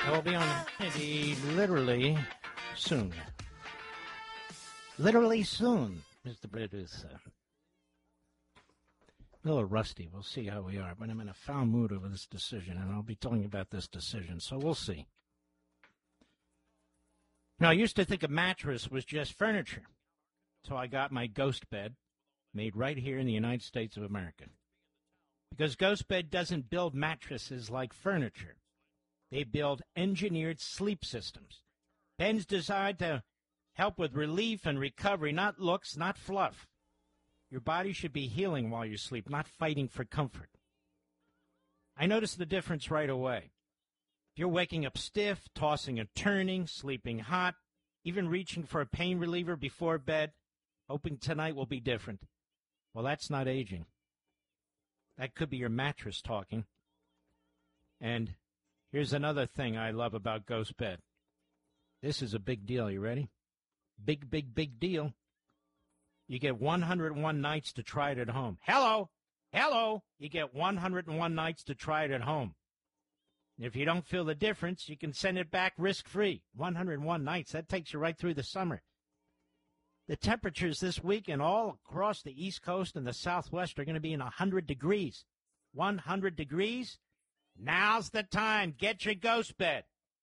I will be on Hannity literally soon. Literally soon, Mr. Producer. A little rusty. We'll see how we are. But I'm in a foul mood over this decision, and I'll be telling you about this decision, so we'll see. Now, I used to think a mattress was just furniture. So I got my Ghost Bed, made right here in the United States of America. Because Ghost Bed doesn't build mattresses like furniture. They build engineered sleep systems. Beds designed to help with relief and recovery, not looks, not fluff. Your body should be healing while you sleep, not fighting for comfort. I noticed the difference right away. If you're waking up stiff, tossing and turning, sleeping hot, even reaching for a pain reliever before bed, hoping tonight will be different, well, that's not aging. That could be your mattress talking. And here's another thing I love about Ghost Bed. This is a big deal. You ready? Big, big, big deal. You get 101 nights to try it at home. Hello! Hello! You get 101 nights to try it at home. If you don't feel the difference, you can send it back risk-free. 101 nights. That takes you right through the summer. The temperatures this weekend all across the East Coast and the Southwest are going to be in 100 degrees. 100 degrees? Now's the time. Get your Ghost Bed.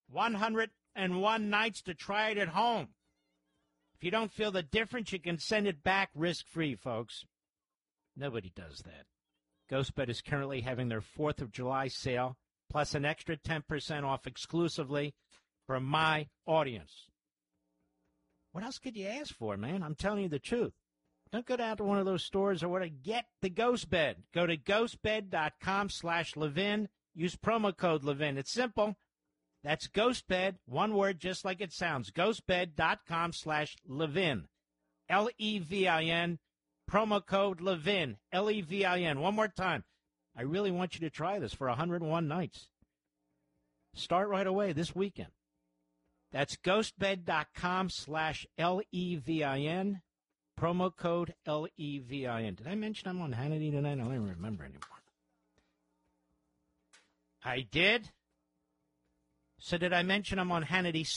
101 nights to try it at home. If you don't feel the difference, you can send it back risk-free, folks. Nobody does that. Ghost Bed is currently having their 4th of July sale, plus an extra 10% off exclusively for my audience. What else could you ask for, man? I'm telling you the truth. Don't go down to one of those stores or whatever. Get the Ghost Bed. Go to ghostbed.com/Levin. Use promo code Levin. It's simple. That's Ghost Bed, one word, just like it sounds. Ghostbed.com/Levin. Levin. Promo code Levin. Levin. One more time. I really want you to try this for 101 nights. Start right away this weekend. That's ghostbed.com/Levin. Promo code Levin. Did I mention I'm on Hannity tonight? I don't even remember anymore. I did? So did I mention I'm on Hannity